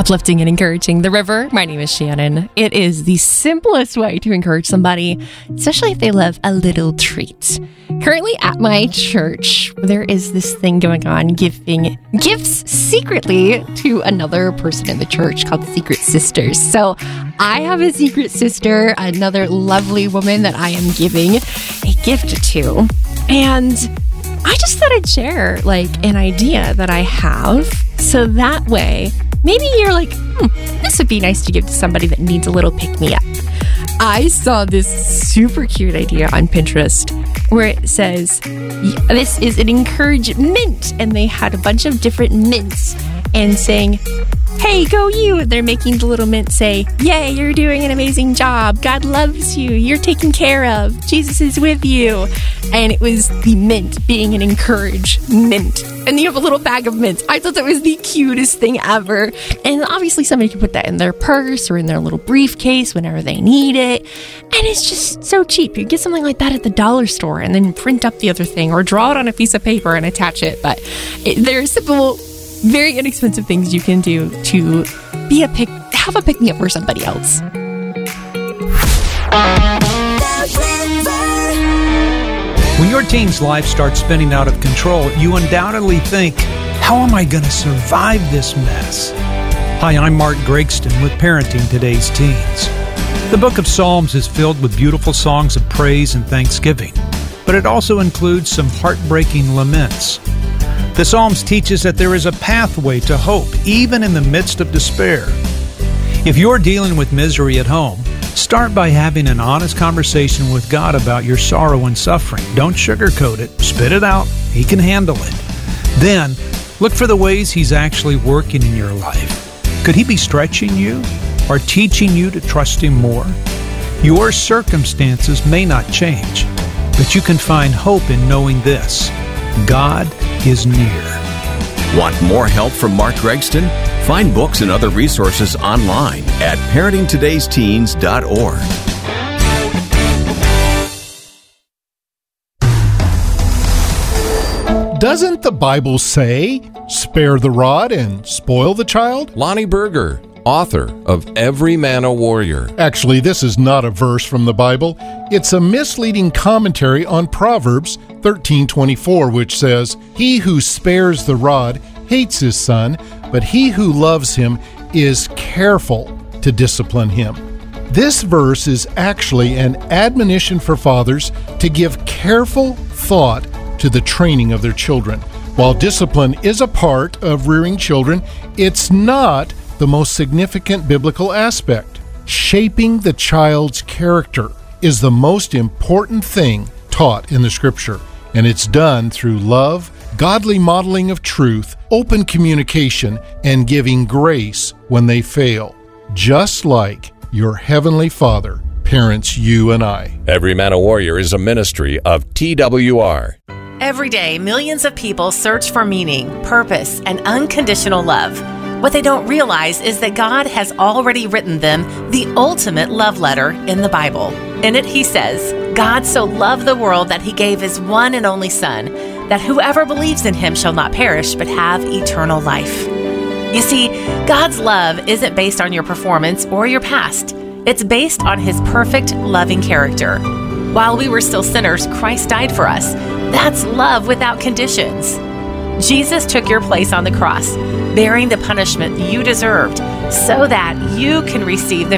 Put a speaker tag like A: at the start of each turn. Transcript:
A: uplifting and encouraging the river. My name is Shannon. It is the simplest way to encourage somebody, especially if they love a little treat. Currently at my church, there is this thing going on, giving gifts secretly to another person in the church called Secret Sisters. So I have a secret sister, another lovely woman that I am giving a gift to. And I just thought I'd share an idea that I have. So that way, maybe you're like, this would be nice to give to somebody that needs a little pick-me-up. I saw this super cute idea on Pinterest where it says, this is an encouragement. And they had a bunch of different mints and saying, hey, go you. They're making the little mint say, yay, you're doing an amazing job. God loves you. You're taken care of. Jesus is with you. And it was the mint being an encouragement. And you have a little bag of mints. I thought that was the cutest thing ever. And obviously somebody can put that in their purse or in their little briefcase whenever they need it. And it's just so cheap. You get something like that at the dollar store and then print up the other thing or draw it on a piece of paper and attach it. But there are simple, very inexpensive things you can do to have a pick-me-up for somebody else.
B: When your teen's life starts spinning out of control, you undoubtedly think, how am I going to survive this mess? Hi, I'm Mark Gregston with Parenting Today's Teens. The book of Psalms is filled with beautiful songs of praise and thanksgiving, but it also includes some heartbreaking laments. The Psalms teaches that there is a pathway to hope, even in the midst of despair. If you're dealing with misery at home, start by having an honest conversation with God about your sorrow and suffering. Don't sugarcoat it. Spit it out. He can handle it. Then, look for the ways He's actually working in your life. Could He be stretching you or teaching you to trust Him more? Your circumstances may not change, but you can find hope in knowing this: God is near.
C: Want more help from Mark Gregston? Find books and other resources online at parentingtodaysteens.org.
D: Doesn't the Bible say, spare the rod and spoil the child?
E: Lonnie Berger, author of Every Man a Warrior.
D: Actually, this is not a verse from the Bible. It's a misleading commentary on Proverbs 13:24, which says, he who spares the rod hates his son, but he who loves him is careful to discipline him. This verse is actually an admonition for fathers to give careful thought to the training of their children. While discipline is a part of rearing children, it's not the most significant biblical aspect. Shaping the child's character is the most important thing taught in the Scripture, and it's done through love, godly modeling of truth, open communication, and giving grace when they fail, just like your Heavenly Father parents you and I.
E: Every Man a Warrior is a ministry of TWR.
F: Every day, millions of people search for meaning, purpose, and unconditional love. What they don't realize is that God has already written them the ultimate love letter in the Bible. In it, He says, God so loved the world that He gave His one and only Son, that whoever believes in Him shall not perish but have eternal life. You see, God's love isn't based on your performance or your past. It's based on His perfect, loving character. While we were still sinners, Christ died for us. That's love without conditions. Jesus took your place on the cross, bearing the punishment you deserved, so that you can receive the